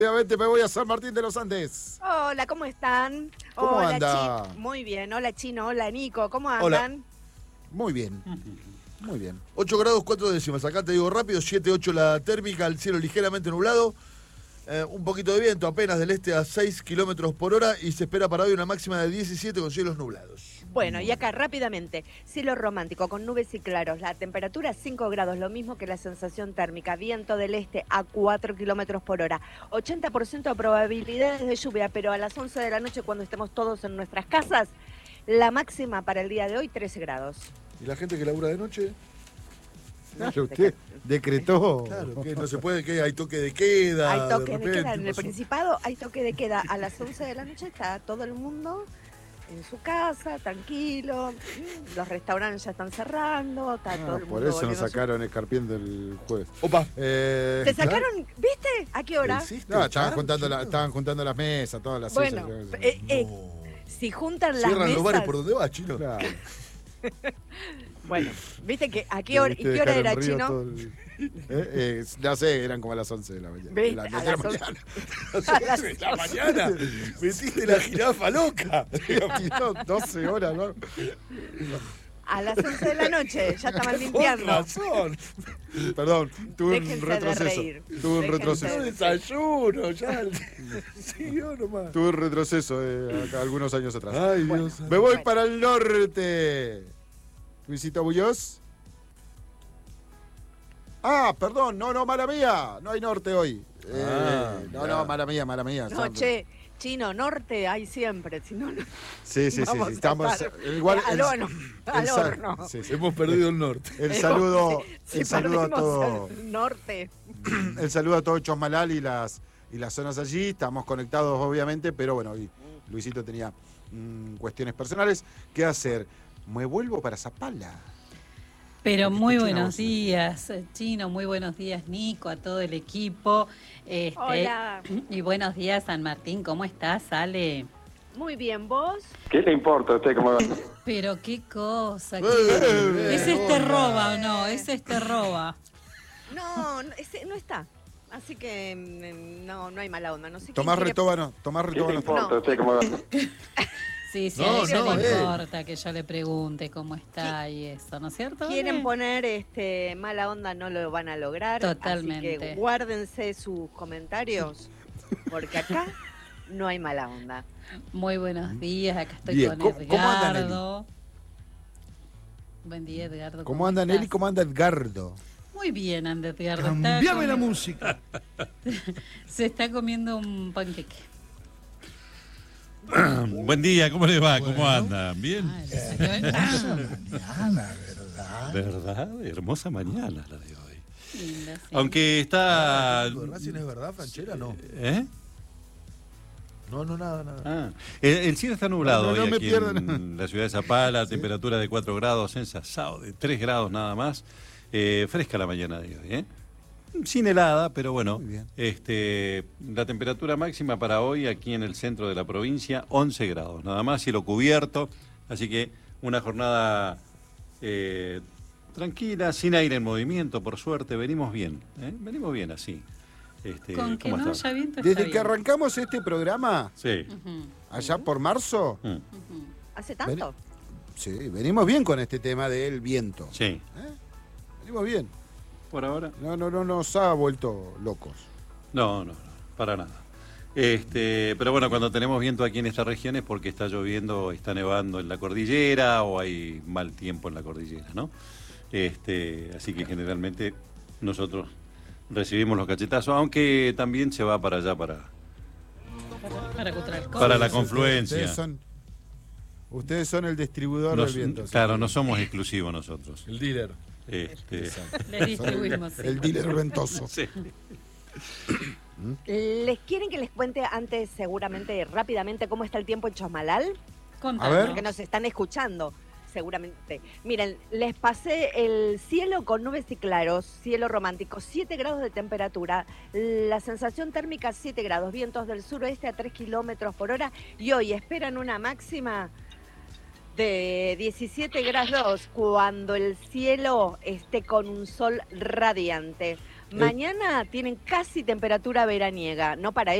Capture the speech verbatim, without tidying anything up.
Obviamente me voy a San Martín de los Andes. Hola, ¿cómo están? ¿Cómo hola, anda? Chi- Muy bien, hola Chino, hola Nico, ¿cómo andan? Hola. Muy bien. Muy bien. ocho grados cuatro décimas. Acá te digo rápido, siete ocho la térmica, el cielo ligeramente nublado. Eh, un poquito de viento apenas del este a seis kilómetros por hora y se espera para hoy una máxima de diecisiete con cielos nublados. Bueno, y acá rápidamente, cielo romántico con nubes y claros, la temperatura cinco grados, lo mismo que la sensación térmica, viento del este a cuatro kilómetros por hora, ochenta por ciento de probabilidades de lluvia, pero a las once de la noche cuando estemos todos en nuestras casas, la máxima para el día de hoy trece grados. ¿Y la gente que labura de noche? Claro, usted decretó. Claro, que no se puede, que hay toque de queda. Hay toque de, repente, queda en el pasó. Principado, hay toque de queda a las once de la noche, está todo el mundo en su casa, tranquilo, los restaurantes ya están cerrando, está todo Ah, el mundo por eso nos volviendo a su- sacaron Escarpién del jueves. Opa. Eh, ¿Te sacaron? ¿Viste? ¿A qué hora? ¿Hiciste, No, estaban Charo, juntando, la, chico? estaban juntando las mesas, todas las Bueno, sillas. eh, eh, No. si juntan las Cierran mesas... los bares por donde va, chino. Claro. Bueno, ¿viste que a qué hora, y Viste, qué hora dejaron era, río Chino? todo el- Eh, eh, no sé, eran como a las once de la mañana. ¿Viste? La- A de la las once. mañana. A las once de la mañana. Metiste la jirafa loca. Tiró doce horas, ¿no? A las once de la noche, ya estaban Con limpiando. razón. Perdón, tuve Déjense un de retroceso. reír. Tuve un Déjense retroceso. Yo desayuno, ya. Siguió nomás. Tuve un retroceso eh, acá, algunos años atrás. Ay, Bueno. Dios. Me voy Bueno. para el norte. Luisito Bulloz. Ah, perdón, no, no, mala mía. No hay norte hoy. Eh, Ah, no, ya. no, mala mía, mala mía. No, Sandro. che, Chino, norte hay siempre, si no, no. Sí, sí, sí, Vamos sí. a Estamos estar igual. al el- horno, al el sa- horno. sí, sí. Hemos perdido el norte. El saludo, Si el saludo a perdimos todos. el norte. El saludo a todos Chosmalal y las y las zonas allí. Estamos conectados, obviamente, pero bueno, hoy Luisito tenía mm, cuestiones personales. ¿Qué hacer? Me vuelvo para Zapala. Pero Porque muy escuché una buenos voz. días, eh, Chino, muy buenos días, Nico, a todo el equipo. Este, Hola. Y buenos días, San Martín, ¿cómo estás, Ale? Muy bien, ¿vos? ¿Qué le importa a usted cómo va? Pero qué cosa. Eh, qué- eh, ¿Es este hola. roba o no? ¿Es este roba? No, no, ese no está. Así que mm, no, no hay mala onda. No sé quién Tomás quiere- Retóbano, Tomás ¿Qué le Retóbano. importa No. a usted cómo va? Sí, sí, No, a ella no, le eh. importa que yo le pregunte cómo está y eso, ¿no es cierto? Quieren Ale? poner este mala onda, no lo van a lograr. Totalmente. Así que guárdense sus comentarios, porque acá no hay mala onda. Muy buenos días, acá estoy Bien, con ¿cómo- cómo anda, Edgardo. Buen día, Edgardo. ¿Cómo anda Nelly? estás? ¿Cómo anda Edgardo? Muy bien, anda Edgardo. Está Cambiame la comi- música. Se está comiendo un panqueque. Buen día, ¿cómo les va? ¿Cómo andan? ¿Bien? Ah, le salió el- Mañana, ¿verdad? ¿Verdad? Hermosa mañana la de hoy. Linda, sí. Aunque está... ¿Lo de Racing es verdad, Franchera? No. ¿Eh? No, no, nada, nada. Ah, el, el cielo está nublado No, no, no hoy me aquí pierdan. en la ciudad de Zapala, temperatura de cuatro grados, sensasado de tres grados nada más. Eh, fresca la mañana de hoy, ¿eh? Sin helada, pero bueno, Muy bien. este, la temperatura máxima para hoy aquí en el centro de la provincia, once grados, nada más, cielo cubierto, así que una jornada eh, tranquila, sin aire en movimiento, por suerte, venimos bien, ¿eh? Venimos bien así. Este, Con que ¿cómo no está? haya viento está Desde que bien. arrancamos este programa, Sí. Ujú, allá por marzo, Mm, ujú. ¿Hace tanto? sí, venimos bien con este tema del viento. sí. ¿Eh? Venimos bien. Por ahora. No, no, no nos ha vuelto locos. No, no, no, para nada. Este, pero bueno, cuando tenemos viento aquí en esta región es porque está lloviendo, está nevando en la cordillera o hay mal tiempo en la cordillera, ¿no? Este, así que generalmente nosotros recibimos los cachetazos, aunque también se va para allá, para, Para Cutralcó. para la Ustedes confluencia. son, ustedes son el distribuidor Nos- del viento. claro, ¿sí? no somos exclusivos nosotros. El dealer. Este, Le distribuimos. sí. El dealer ventoso. sí. ¿Les quieren que les cuente antes, seguramente, rápidamente, cómo está el tiempo en Chosmalal? Contanos. A ver. Porque nos están escuchando, seguramente. Miren, les pasé el cielo con nubes y claros, cielo romántico, siete grados de temperatura, la sensación térmica siete grados, vientos del suroeste a tres kilómetros por hora y hoy esperan una máxima de diecisiete grados cuando el cielo esté con un sol radiante. Mañana tienen casi temperatura veraniega, no para